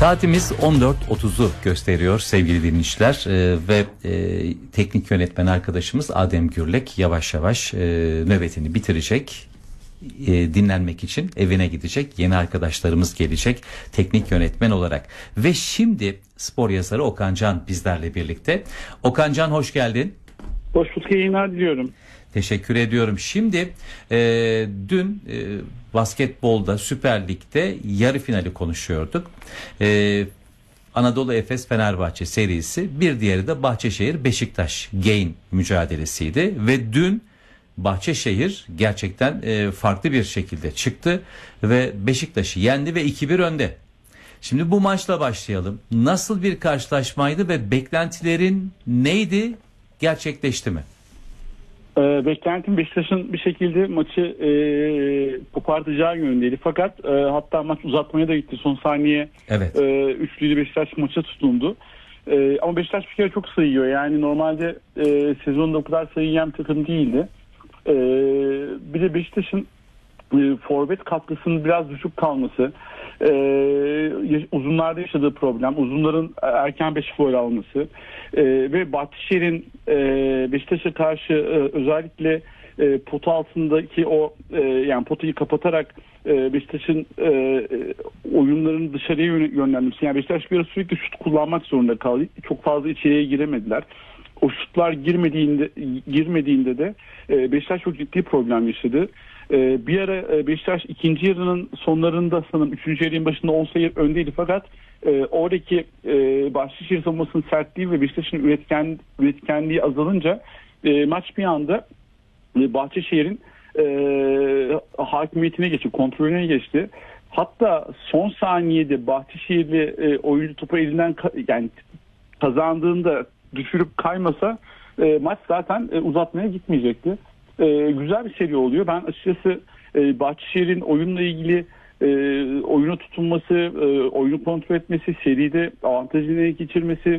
Saatimiz 14.30'u gösteriyor sevgili dinleyiciler ve teknik yönetmen arkadaşımız Adem Gürlek yavaş yavaş nöbetini bitirecek. Dinlenmek için evine gidecek. Yeni arkadaşlarımız gelecek teknik yönetmen olarak. Ve şimdi spor yazarı Okan Can bizlerle birlikte. Okan Can, hoş geldin. Hoş bulduk, yayınlar diliyorum. Teşekkür ediyorum. Şimdi dün basketbolda Süper Lig'de yarı finali konuşuyorduk. Anadolu Efes Fenerbahçe serisi, bir diğeri de Bahçeşehir Beşiktaş Gain mücadelesiydi ve dün Bahçeşehir gerçekten farklı bir şekilde çıktı ve Beşiktaş'ı yendi ve 2-1 önde. Şimdi bu maçla başlayalım. Nasıl bir karşılaşmaydı ve beklentilerin neydi? Gerçekleşti mi? Beklentim Beşiktaş'ın bir şekilde maçı kopartacağı yönündeydi. Fakat hatta maç uzatmaya da gitti. Son saniye evet. Üçlüyle Beşiktaş maça tutundu. Ama Beşiktaş bir kere çok sayıyor. Yani normalde sezonda o kadar sayı yiyen bir takım değildi. Bir de Beşiktaş'ın forvet katkısının biraz düşük kalması, uzunlarda yaşadığı problem, uzunların erken 5 gol alması ve Bahçeşehir'in Beşiktaş'a karşı özellikle pota altındaki o yani potayı kapatarak Beşiktaş'ın oyunlarını dışarıya yönlendirmesi. Yani Beşiktaş bir ara sürekli şut kullanmak zorunda kaldı. Çok fazla içeriye giremediler. O şutlar girmediğinde de Beşiktaş çok ciddi problem yaşadı. Bir ara Beşiktaş ikinci yarının sonlarında sanırım 3. yarının başında 10 sayı öndeydi, fakat oradaki Bahçeşehir savunmasının sertliği ve Beşiktaş'ın üretkenliği azalınca maç bir anda Bahçeşehir'in hakimiyetine geçti, kontrolüne geçti. Hatta son saniyede Bahçeşehirli oyuncu topu elinden yani kazandığında düşürüp kaymasa maç zaten uzatmaya gitmeyecekti. Güzel bir seri oluyor. Ben açıkçası Bahçeşehir'in oyunla ilgili oyunu tutunması, oyunu kontrol etmesi, seride avantajını ele geçirmesi,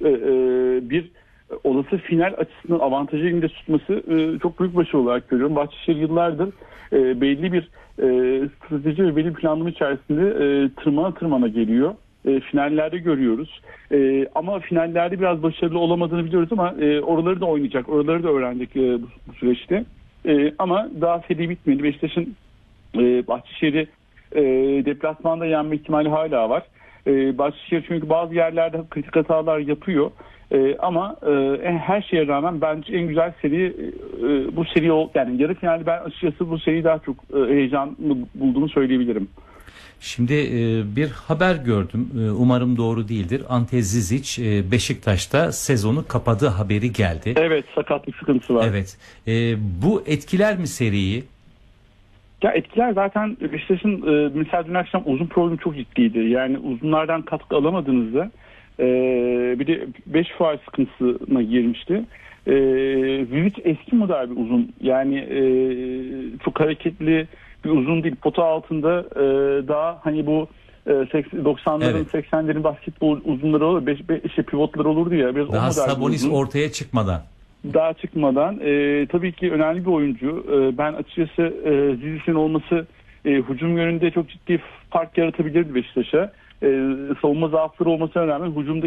bir olası final açısından avantajı elinde tutması çok büyük başarı olarak görüyorum. Bahçeşehir yıllardır belli bir strateji ve belli bir planlama içerisinde tırmana geliyor. Finallerde görüyoruz. Ama finallerde biraz başarılı olamadığını biliyoruz ama oraları da oynayacak, oraları da öğrenecek bu süreçte. Ama daha seri bitmedi. Beşiktaş'ın Bahçeşehir'i deplasmanda yenme ihtimali hala var. Bahçeşehir çünkü bazı yerlerde kritik hatalar yapıyor. Ama her şeye rağmen bence en güzel seri bu seri yani yarı finalde ben açıkçası bu seriyi daha çok heyecanlı bulduğumu söyleyebilirim. Şimdi bir haber gördüm. Umarım doğru değildir. Ante Zizic Beşiktaş'ta sezonu kapadığı haberi geldi. Evet, sakatlık sıkıntısı var. Evet. Bu etkiler mi seriyi? Ya etkiler zaten Beşiktaş'ın mesela dün akşam uzun problemi çok ciddiydi. Yani uzunlardan katkı alamadığınızda bir de 5 faul sıkıntısına girmişti. Zizic eski model bir uzun. Yani çok hareketli bir uzun değil. Pota altında daha hani bu 90'ların evet. 80'lerin basketbol uzunları olur. Pivotlar olurdu ya. Biraz daha Sabonis ortaya çıkmadan. Daha çıkmadan. Tabii ki önemli bir oyuncu. Ben açıkçası Zizic'in olması hücum yönünde çok ciddi fark yaratabilirdi Beşiktaş'a. Savunma zaafları olmasına rağmen hücumda